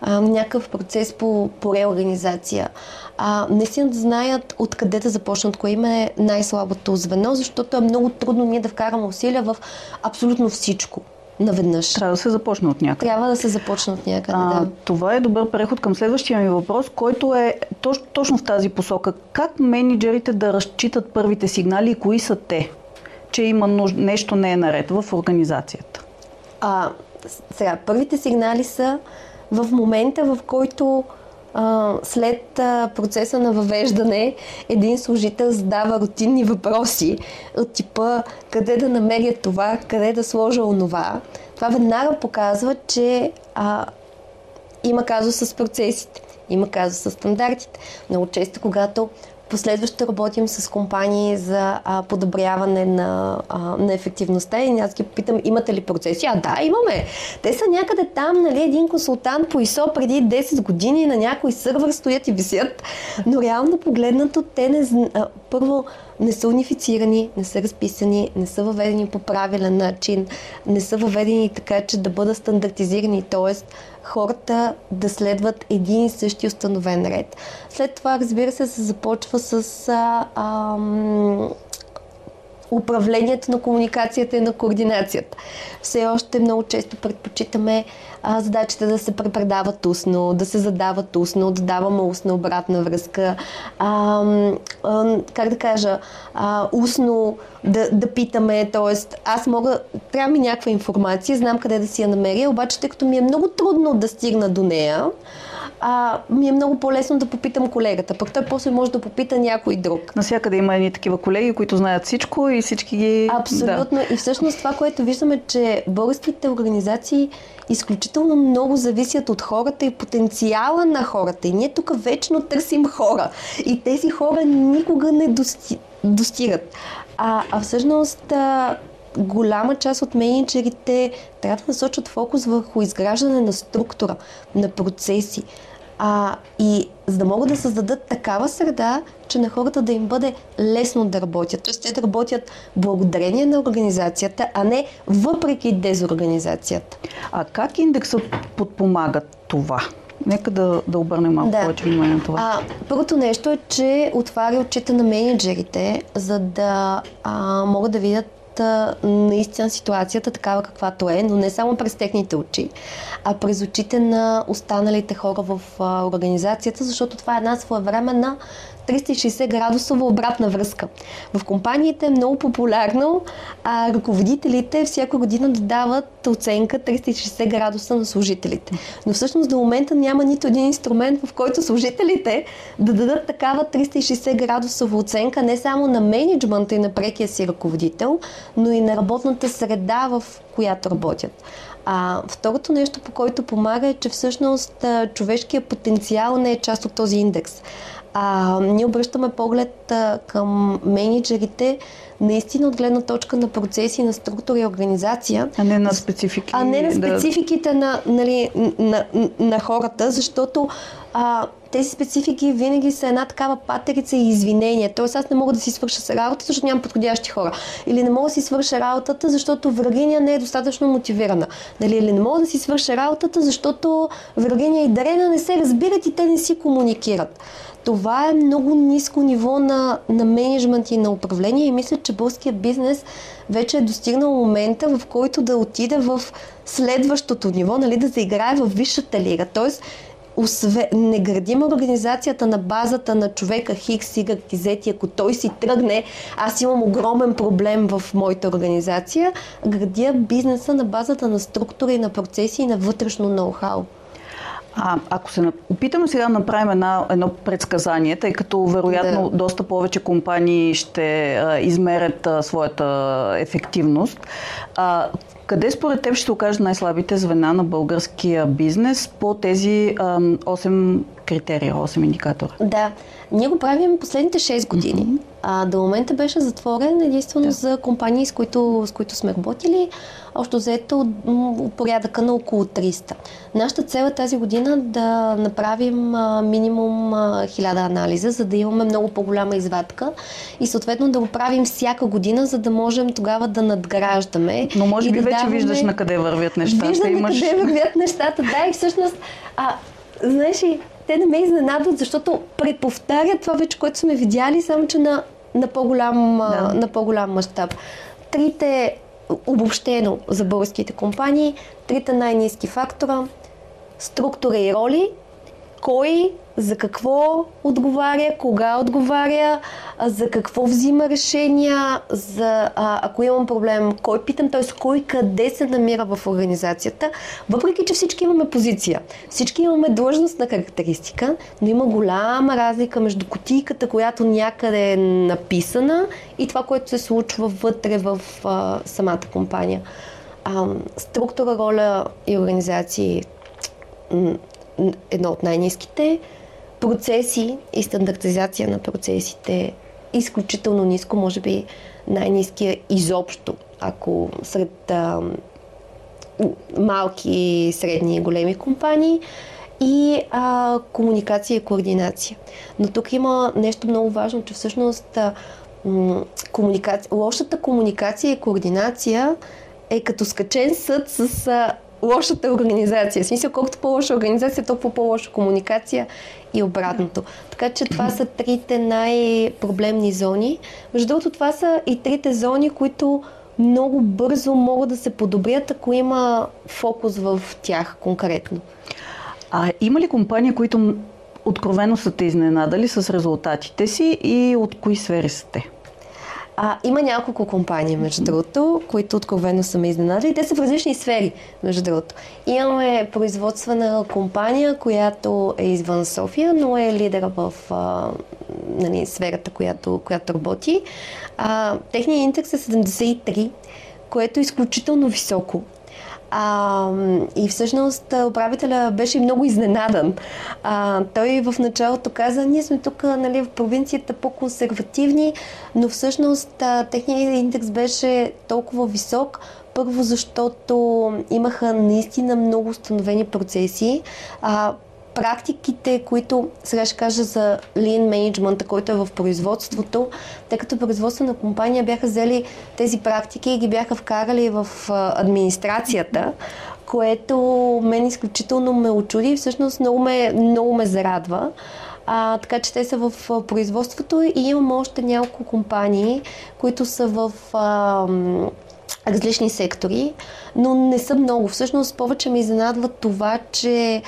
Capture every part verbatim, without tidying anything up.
а, някакъв процес по, по реорганизация. А, наистина да знаят откъде да започнат, кое им е най-слабото звено, защото е много трудно ние да вкараме усилия в абсолютно всичко наведнъж. Трябва да се започне от някъде. Трябва да се започне от някъде, а, да. Това е добър преход към следващия ми въпрос, който е точно, точно в тази посока. Как мениджърите да разчитат първите сигнали и кои са те, че има нужда, нещо не е наред в организацията? А, сега, първите сигнали са в момента, в който а, след а, процеса на въвеждане един служител задава рутинни въпроси от типа къде да намеря това, къде да сложа онова. Това веднага показва, че а, има казус с процесите, има казус с стандартите. Много често, когато последващо работим с компании за а, подобряване на, а, на ефективността и аз ги питам, имате ли процеси? А да, имаме. Те са някъде там, нали, един консултант по ИСО преди десет години на някой сървър стоят и висят, но реално погледнато те не, а, първо не са унифицирани, не са разписани, не са въведени по правилен начин, не са въведени така, че да бъдат стандартизирани, т.е. хората да следват един и същи установен ред. След това, разбира се, се започва с а, а, управлението на комуникацията и на координацията. Все още много често предпочитаме а, задачите да се препредават устно, да се задават устно, да даваме устна обратна връзка, а, а, как да кажа, а, устно да, да питаме, т.е. аз мога, трябва ми някаква информация, знам къде да си я намеря, обаче тъй като ми е много трудно да стигна до нея, а, ми е много по-лесно да попитам колегата, пък той после може да попита някой друг. Навсякъде има едни такива колеги, които знаят всичко и всички ги... Абсолютно. Да. И всъщност това, което виждаме, че българските организации изключително много зависят от хората и потенциала на хората. И ние тук вечно търсим хора. И тези хора никога не дости... достигат. А, а всъщност а, голяма част от мениджърите трябва да насочат фокус върху изграждане на структура, на процеси. А, и за да могат да създадат такава среда, че на хората да им бъде лесно да работят. Тоест те да работят благодарение на организацията, а не въпреки дезорганизацията. А как индексът подпомага това? Нека да, да обърнем малко да. повече внимание на това. А, първото нещо е, че отваря очите на мениджърите, за да а, могат да видят наистина ситуацията такава каквато е, но не само през техните очи, а през очите на останалите хора в а, организацията, защото това е една своевременна триста и шейсет градусова обратна връзка. В компаниите е много популярно а, ръководителите всяка година да дават оценка триста и шейсет градуса на служителите. Но всъщност до момента няма нито един инструмент, в който служителите да дадат такава триста и шейсет градусова оценка не само на мениджмънта и на прекия си ръководител, но и на работната среда, в която работят. А второто нещо, по който помага, е, че всъщност човешкият потенциал не е част от този индекс. А, ние обръщаме поглед а, към мениджърите наистина от гледна точка на процеси, на структура и организация. А не на специфики. А не на спецификите да... на, нали, на, на, на хората, защото а, тези специфики винаги са една такава патерица и извинение. Тоест аз не мога да си свърша с работата, защото нямам подходящи хора. Или не мога да си свърша работата, защото врагиня не е достатъчно мотивирана. Нали? Или не мога да си свърша работата, защото врагиня и Дарена не се разбират и те не си комуникират. Това е много ниско ниво на, на мениджмънт и на управление и мисля, че българският бизнес вече е достигнал момента, в който да отиде в следващото ниво, нали, да заиграе в висшата лига. Тоест, освен, не градим организацията на базата на човека Хикс, Y и Z, ако той си тръгне, аз имам огромен проблем в моята организация, градя бизнеса на базата на структура и на процеси и на вътрешно ноу-хау. А, ако се опитаме сега да направим една, едно предсказание, тъй като вероятно да. доста повече компании ще а, измерят а, своята ефективност, а, къде според теб ще се окажат най-слабите звена на българския бизнес по тези а, осем критерия, осем индикатора? Да, ние го правим последните шест години. Mm-hmm. А, до момента беше затворен единствено да. за компании, с които, с които сме работили. Общо взето порядъка на около триста. Нашата цел е тази година да направим а, минимум а, хиляда анализа, за да имаме много по-голяма извадка и съответно да го правим всяка година, за да можем тогава да надграждаме. Но може би да вече даваме... виждаш на къде вървят нещата. Виждам имаш... на къде вървят нещата, да, и всъщност, а, знаеш ли, те не ме изненадват, защото преповтарят това вече, което сме видяли, само че на, на по-голям, да. на по-голям мащаб. Трите, обобщено за българските компании, трите най-ниски фактора, структура и роли, кой за какво отговаря, кога отговаря, за какво взима решения, за а, ако имам проблем, кой питам, т.е. кой къде се намира в организацията, въпреки че всички имаме позиция, всички имаме длъжностна характеристика, но има голяма разлика между кутийката, която някъде е написана и това, което се случва вътре в а, самата компания. А, структура, роля и организации м- едно от най-ниските. Процеси и стандартизация на процесите изключително ниско, може би най-ниския изобщо, ако сред а, малки, средни и големи компании, и а, комуникация и координация. Но тук има нещо много важно, че всъщност а, м- комуникация, лошата комуникация и координация е като скачен съд с а, лошата организация. В смисъл, колкото по-лоша организация, толкова по-лоша комуникация и обратното. Така че това са трите най-проблемни зони. Между другото, това са и трите зони, които много бързо могат да се подобрят, ако има фокус в тях конкретно. А има ли компании, които откровено са те изненадали с резултатите си и от кои сфери са те? А, има няколко компании, между другото, които откровено са ме изненадали. Те са в различни сфери, между другото. Имаме производствена компания, която е извън София, но е лидера в а, нали, сферата, която, която работи. А, техният индекс е седемдесет и три, което е изключително високо. А, и всъщност управителя беше много изненадан. А, той в началото каза, ние сме тук, нали, в провинцията по-консервативни, но всъщност а, техният индекс беше толкова висок, първо защото имаха наистина много установени процеси. А, практиките, които сега ще кажа за Lean Management, който е в производството, тъй като производствена компания бяха взели тези практики и ги бяха вкарали в администрацията, което мен изключително ме очуди и всъщност много ме, много ме зарадва. А, така че те са в производството и имам още няколко компании, които са в а, различни сектори, но не са много. Всъщност повече ме изненадва това, че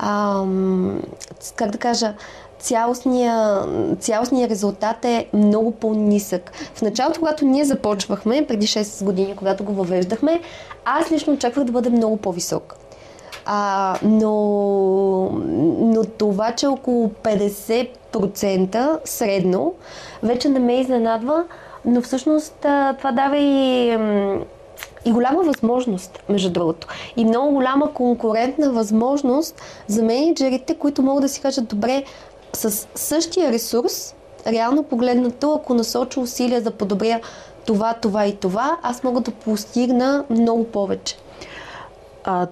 ам, как да кажа, цялостния, цялостния резултат е много по-нисък. В началото, когато ние започвахме, преди шест години, когато го въвеждахме, аз лично очаквах да бъде много по-висок. А, но, но това, че около петдесет процента средно, вече не ме изненадва, но всъщност това дава и, и голяма възможност, между другото. И много голяма конкурентна възможност за менеджерите, които могат да си кажат, добре, с същия ресурс, реално погледнато, ако насоча усилия да подобря това, това и това, аз мога да постигна много повече. А,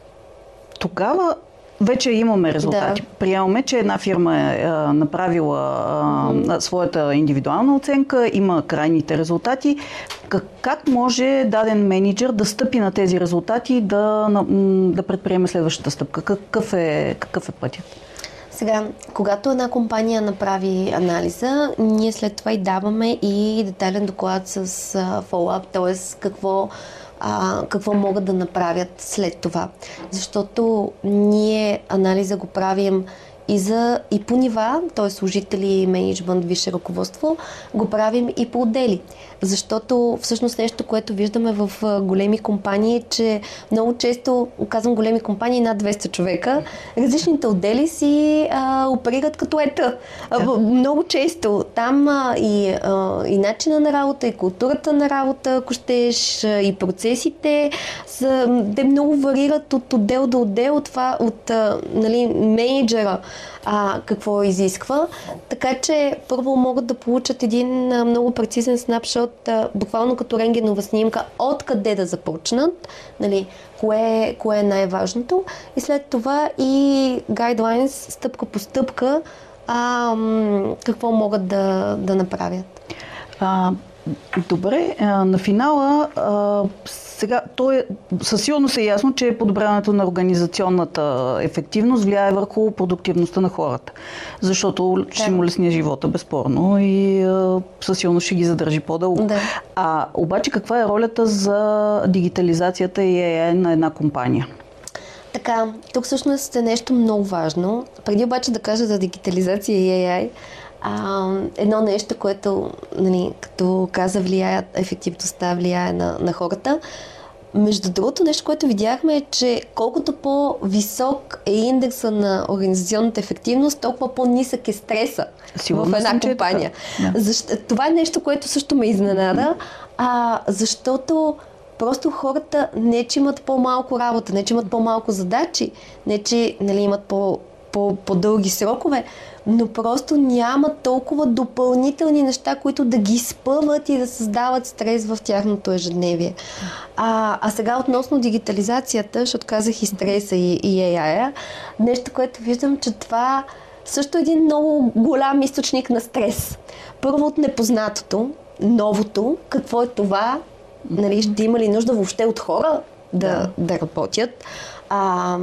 тогава вече имаме резултати. Да. Приемаме, че една фирма е а, направила а, mm-hmm. своята индивидуална оценка, има крайните резултати. Как, как може даден менеджер да стъпи на тези резултати и да, да предприеме следващата стъпка? Какъв е, какъв е пътят? Сега, когато една компания направи анализа, ние след това и даваме и детайлен доклад с follow-up, т.е. какво А, какво могат да направят след това. Защото ние анализа го правим и, за, и по нива, т.е. служители, мениджмънт, висше ръководство, го правим и по отдели. Защото всъщност нещо, което виждаме в големи компании, е, че много често, казвам големи компании, над двеста човека, различните отдели си а, оперират като ета. Да. Много често там а, и, а, и начина на работа, и културата на работа, ако щеш, и процесите, са, те много варират от отдел до отдел, това от а, нали, менеджера а, какво изисква. Така че първо могат да получат един а, много прецизен снапшот, а, буквално като рентгенова снимка, откъде да започнат, нали, кое, кое е най-важното. И след това и гайдлайнс, стъпка по стъпка, а, м- какво могат да, да направят. А, добре, а, на финала а, сега, то е, със сигурност е ясно, че подобряването на организационната ефективност влияе върху продуктивността на хората, защото ще му лесни живота, безспорно, и а, със сигурност ще ги задържи по-дълго. Да. А обаче каква е ролята за дигитализацията и Ей Ай на една компания? Така, тук всъщност е нещо много важно. Преди обаче да кажа за дигитализация и Ей Ай, а, едно нещо, което, нали, като каза, влияе, ефективността влияе на, на хората. Между другото, нещо, което видяхме е, че колкото по-висок е индекса на организационната ефективност, толкова по-нисък е стреса Сигурно в една съм, компания. Е да. Защо, това е нещо, което също ме изненада, а, защото просто хората не, че имат по-малко работа, не, че имат по-малко задачи, не, че, нали, имат по, по, по-дълги срокове, но просто няма толкова допълнителни неща, които да ги спъват и да създават стрес в тяхното ежедневие. А, а сега относно дигитализацията, защото казах и стреса и, и Ей Ай, нещо, което виждам, че това също е един много голям източник на стрес. Първо от непознатото, новото, какво е това, нали, ще има ли нужда въобще от хора да, да. да работят. А,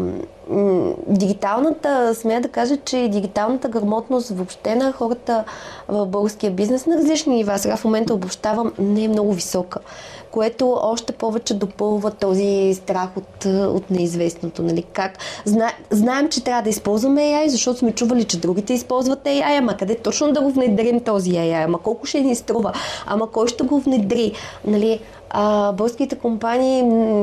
м- дигиталната, смея да кажа, че дигиталната грамотност въобще на хората в българския бизнес на различни нива, сега в момента обобщавам, не е много висока, което още повече допълва този страх от, от неизвестното. Нали? Как? Зна, знаем, че трябва да използваме Ей Ай, защото сме чували, че другите използват Ей Ай, ама къде точно да го внедрим този Ей Ай, ама колко ще ни струва, ама кой ще го внедри, нали? А, българските компании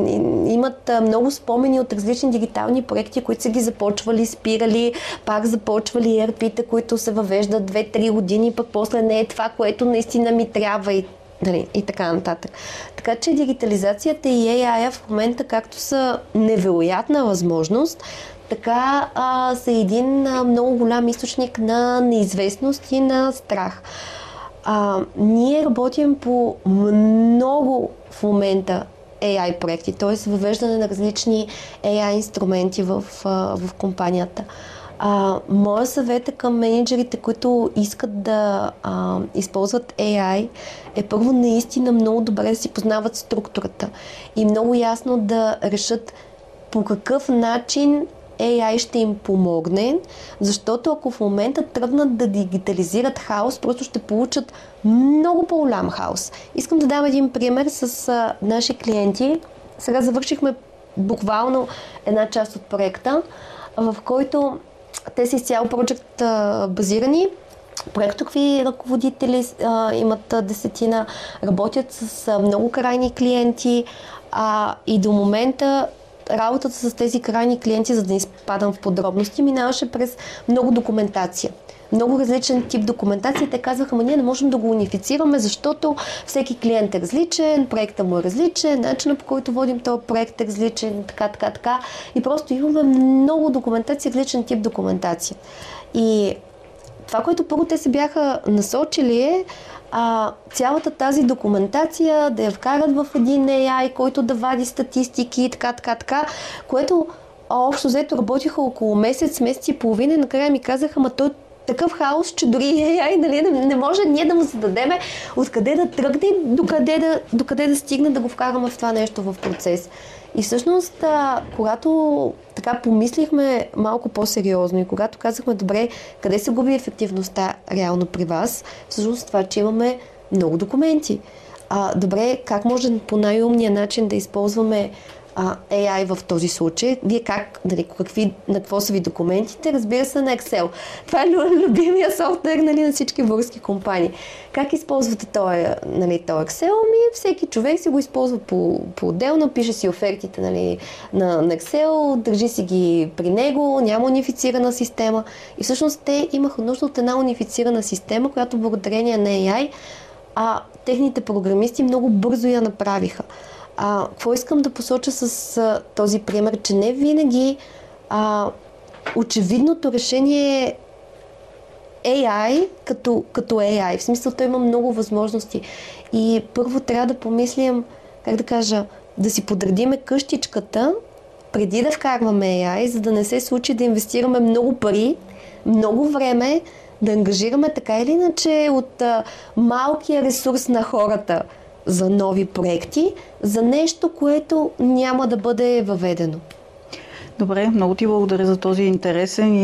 имат много спомени от различни дигитални проекти, които са ги започвали, спирали, пак започвали и Ар Пи-та, които се въвеждат две-три години, пък после не е това, което наистина ми трябва и, нали, и така нататък. Така че дигитализацията и Ей Ай в момента, както са невероятна възможност, така а, са един а, много голям източник на неизвестност и на страх. А, ние работим по много в момента Ей Ай проекти, т.е. въвеждане на различни Ей Ай инструменти в, в компанията. А, моя съвет е към менеджерите, които искат да а, използват Ей Ай, е първо наистина много добре да си познават структурата и много ясно да решат по какъв начин Ей Ай ще им помогне, защото ако в момента тръгнат да дигитализират хаос, просто ще получат много по-голям хаос. Искам да дам един пример с а, наши клиенти. Сега завършихме буквално една част от проекта, в който те са изцяло проект базирани. Проектови ръководители а, имат десетина, работят с а, много крайни клиенти а, и до момента работата с тези крайни клиенти, за да не изпадам в подробности, минаваше през много документация. Много различен тип документация. Те казваха, ама ние не можем да го унифицираме, защото всеки клиент е различен, проектът му е различен, начинът, по който водим този проект е различен, така, така, така. И просто имаме много документация, различен тип документация. И това, което първо те се бяха насочили е а, цялата тази документация да я вкарат в един Ей Ай, който да вади статистики и така, така, така, което общо взето работиха около месец, месец и половина и накрая ми казаха, ама той такъв хаос, че дори Ей Ай, нали, не, не може ние да му зададеме откъде да тръгне и докъде да, докъде да стигне да го вкараме в това нещо в процес. И всъщност, а, когато така помислихме малко по-сериозно и когато казахме, добре, къде се губи ефективността реално при вас, всъщност това, че имаме много документи. А, добре, как може по най-умния начин да използваме а, Ей Ай в този случай? Вие как, дали, какви, на какво са ви документите? Разбира се, на Excel. Това е любимия софтуер, нали, на всички български компании. Как използвате този, нали, този Excel? Ми всеки човек си го използва по, по-отделно, пише си офертите, нали, на, на Excel, държи си ги при него, няма унифицирана система. И всъщност те имаха нужда от една унифицирана система, която благодарение на Ей Ай а, техните програмисти много бързо я направиха. А, какво искам да посоча с а, този пример, че не винаги а, очевидното решение е Ей Ай като, като Ей Ай. В смисъл, той има много възможности. И първо трябва да помислим, как да кажа, да си подредиме къщичката, преди да вкарваме Ей Ай, за да не се случи да инвестираме много пари, много време, да ангажираме така или иначе от а, малкия ресурс на хората за нови проекти, за нещо, което няма да бъде въведено. Добре, много ти благодаря за този интересен